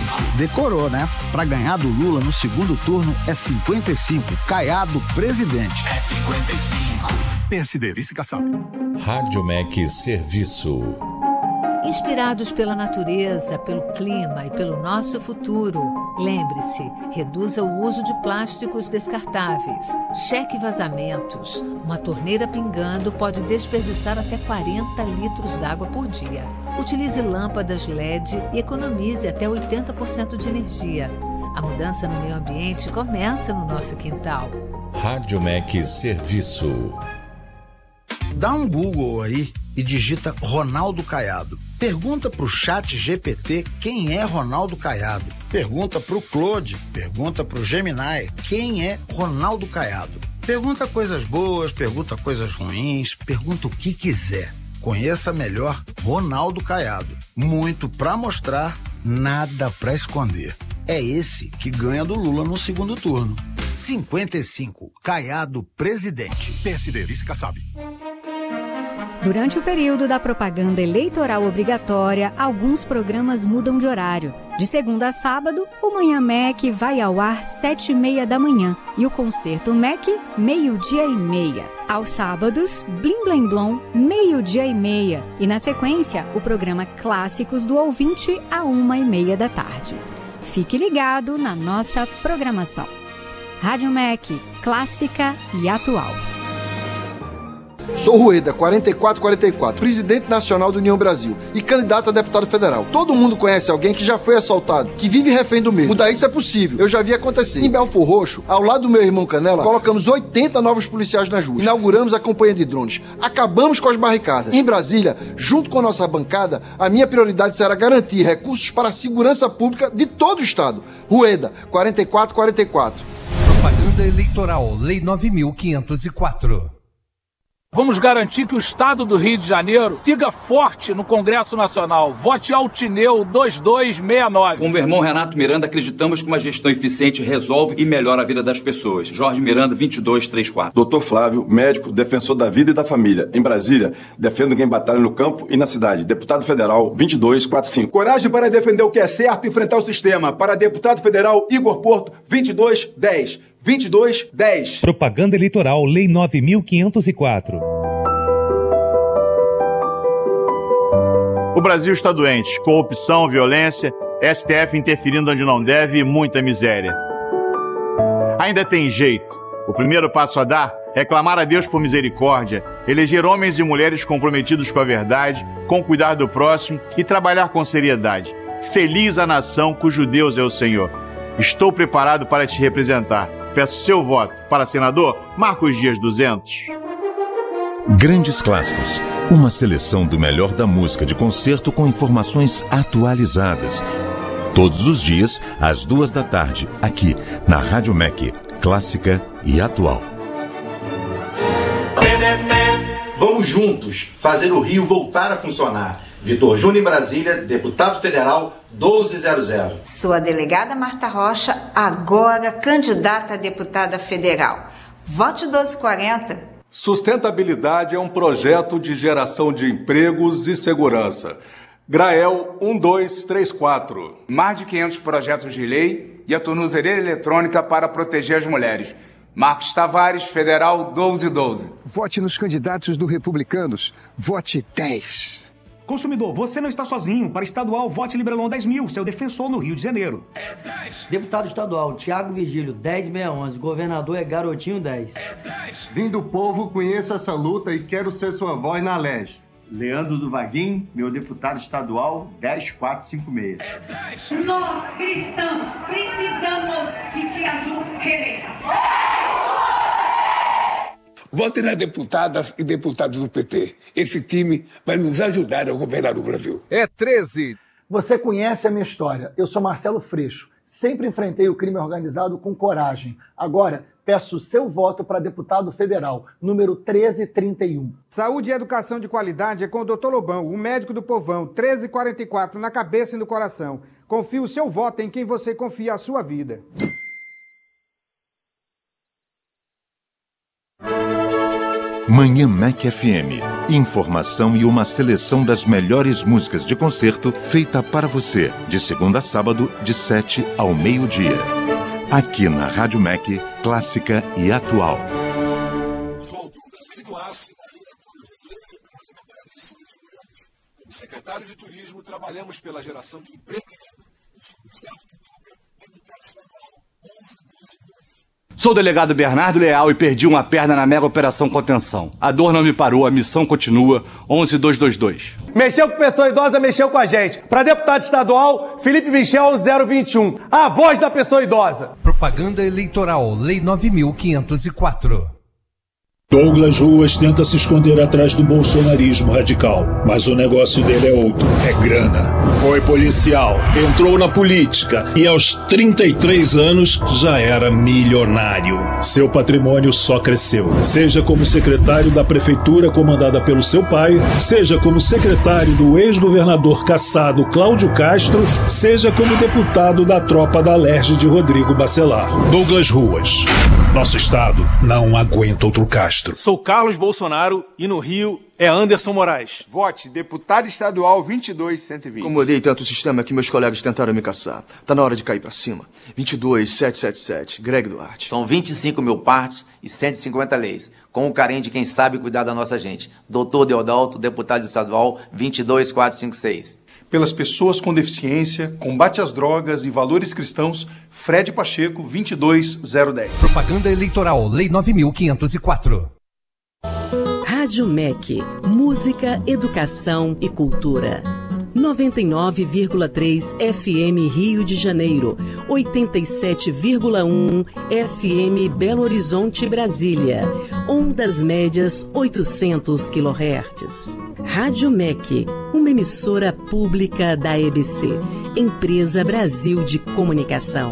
Decorou, né? Pra ganhar do Lula no segundo turno é 55. Caiado presidente. É 55. PSD, vice-Kassab. Rádio MEC Serviço. Inspirados pela natureza, pelo clima e pelo nosso futuro, lembre-se, reduza o uso de plásticos descartáveis. Cheque vazamentos. Uma torneira pingando pode desperdiçar até 40 litros d'água por dia. Utilize lâmpadas LED e economize até 80% de energia. A mudança no meio ambiente começa no nosso quintal. Rádio MEC Serviço. Dá um Google aí e digita Ronaldo Caiado. Pergunta pro chat GPT quem é Ronaldo Caiado. Pergunta pro Claude, pergunta pro Gemini quem é Ronaldo Caiado. Pergunta coisas boas, pergunta coisas ruins, pergunta o que quiser. Conheça melhor Ronaldo Caiado. Muito pra mostrar, nada pra esconder. É esse que ganha do Lula no segundo turno. 55, Caiado presidente. PSD, vice-Kassab. Durante o período da propaganda eleitoral obrigatória, alguns programas mudam de horário. De segunda a sábado, o Manhã MEC vai ao ar 7h30 da manhã e o Concerto MEC, 12h30. Aos sábados, Blim Blim Blom, 12h30. E na sequência, o programa Clássicos do Ouvinte, à 1h30 da tarde. Fique ligado na nossa programação. Rádio MEC, clássica e atual. Sou Rueda, 4444, presidente nacional do União Brasil e candidato a deputado federal. Todo mundo conhece alguém que já foi assaltado, que vive refém do mesmo. Mudar isso é possível, eu já vi acontecer. Em Belfor Roxo, ao lado do meu irmão Canela, colocamos 80 novos policiais nas ruas. Inauguramos a campanha de drones. Acabamos com as barricadas. Em Brasília, junto com a nossa bancada, a minha prioridade será garantir recursos para a segurança pública de todo o estado. Rueda, 4444. Propaganda eleitoral, Lei 9.504. Vamos garantir que o Estado do Rio de Janeiro siga forte no Congresso Nacional. Vote Altineu 2269. Com o meu irmão Renato Miranda, acreditamos que uma gestão eficiente resolve e melhora a vida das pessoas. Jorge Miranda, 2234. Doutor Flávio, médico, defensor da vida e da família. Em Brasília, defendo quem batalha no campo e na cidade. Deputado Federal, 2245. Coragem para defender o que é certo e enfrentar o sistema. Para deputado federal, Igor Porto, 2210. 2210. Propaganda eleitoral, Lei 9.504. O Brasil está doente. Corrupção, violência, STF interferindo onde não deve e muita miséria. Ainda tem jeito. O primeiro passo a dar é clamar a Deus por misericórdia, eleger homens e mulheres comprometidos com a verdade, com cuidar do próximo e trabalhar com seriedade. Feliz a nação cujo Deus é o Senhor. Estou preparado para te representar. Peço seu voto. Para senador, Marcos Dias 200. Grandes clássicos. Uma seleção do melhor da música de concerto com informações atualizadas. Todos os dias, às 2 da tarde, aqui na Rádio MEC, clássica e atual. Vamos juntos fazer o Rio voltar a funcionar. Vitor Júnior em Brasília, deputado federal 1200. Sou a delegada Marta Rocha, agora candidata a deputada federal. Vote 1240. Sustentabilidade é um projeto de geração de empregos e segurança. Grael 1234. Mais de 500 projetos de lei e a tornozeleira eletrônica para proteger as mulheres. Marcos Tavares, Federal 1212. Vote nos candidatos do Republicanos. Vote 10. Consumidor, você não está sozinho. Para estadual, vote Librelon 10.000, seu defensor no Rio de Janeiro. É 10. Deputado estadual, Tiago Vigílio, 10611. Governador é Garotinho 10. É 10. Vim do povo, conheço essa luta e quero ser sua voz na LEG. Leandro do Vaguinho, meu deputado estadual, 10456. É 10. Nós, cristãos, precisamos de que a Ju reeleja. Vote nas deputadas e deputados do PT. Esse time vai nos ajudar a governar o Brasil. É 13. Você conhece a minha história. Eu sou Marcelo Freixo. Sempre enfrentei o crime organizado com coragem. Agora, peço o seu voto para deputado federal, número 1331. Saúde e educação de qualidade é com o Dr. Lobão, o médico do povão, 1344, na cabeça e no coração. Confie o seu voto em quem você confia a sua vida. Manhã Mac FM. Informação e uma seleção das melhores músicas de concerto feita para você, de segunda a sábado, de 7 ao meio-dia. Aqui na Rádio Mac, clássica e atual. Como secretário de Turismo, trabalhamos pela geração de emprego. Sou o delegado Bernardo Leal e perdi uma perna na mega operação contenção. A dor não me parou, a missão continua. 11222. Mexeu com pessoa idosa, mexeu com a gente. Para deputado estadual, Felipe Michel 021. A voz da pessoa idosa. Propaganda eleitoral, Lei 9.504. Douglas Ruas tenta se esconder atrás do bolsonarismo radical, mas o negócio dele é outro, é grana. Foi policial, entrou na política e aos 33 anos já era milionário. Seu patrimônio só cresceu, seja como secretário da prefeitura comandada pelo seu pai, seja como secretário do ex-governador cassado Cláudio Castro, seja como deputado da tropa da Alerj de Rodrigo Bacelar. Douglas Ruas. Nosso estado não aguenta outro Castro. Sou Carlos Bolsonaro e no Rio é Anderson Moraes. Vote deputado estadual 22120. Como odeio tanto o sistema que meus colegas tentaram me caçar. Tá na hora de cair pra cima. 22777, Greg Duarte. São 25 mil partes e 150 leis. Com o carinho de quem sabe cuidar da nossa gente. Doutor Deodalto, deputado estadual 22456. Pelas pessoas com deficiência, combate às drogas e valores cristãos, Fred Pacheco, 22010. Propaganda eleitoral, Lei 9.504. Rádio MEC, música, educação e cultura. 99,3 FM Rio de Janeiro, 87,1 FM Belo Horizonte, Brasília. Ondas médias 800 kHz. Rádio MEC, uma emissora pública da EBC, Empresa Brasil de Comunicação.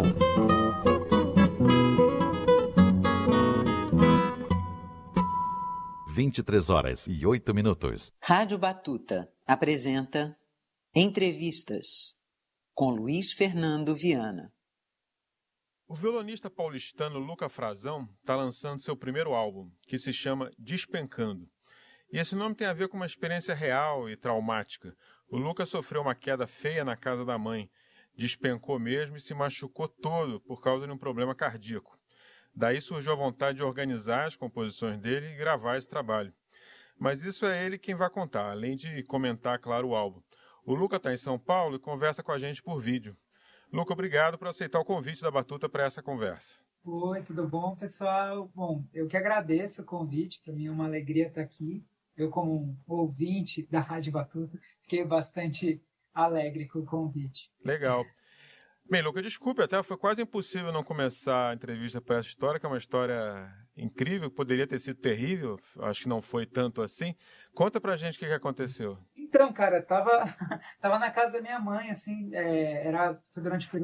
Hora 23h08. Rádio Batuta apresenta Entrevistas com Luiz Fernando Viana. O violonista paulistano Luca Frazão está lançando seu primeiro álbum, que se chama Despencando. E esse nome tem a ver com uma experiência real e traumática. O Luca sofreu uma queda feia na casa da mãe, despencou mesmo e se machucou todo por causa de um problema cardíaco. Daí surgiu a vontade de organizar as composições dele e gravar esse trabalho. Mas isso é ele quem vai contar, além de comentar, claro, o álbum. O Luca está em São Paulo e conversa com a gente por vídeo. Luca, obrigado por aceitar o convite da Batuta para essa conversa. Oi, tudo bom, pessoal? Bom, eu que agradeço o convite, para mim é uma alegria estar aqui. Eu, como um ouvinte da Rádio Batuta, fiquei bastante alegre com o convite. Legal. Bem, Luca, desculpe, até foi quase impossível não começar a entrevista para essa história, que é uma história incrível, poderia ter sido terrível, acho que não foi tanto assim. Conta pra gente o que aconteceu. Então, cara, tava na casa da minha mãe, assim, foi durante o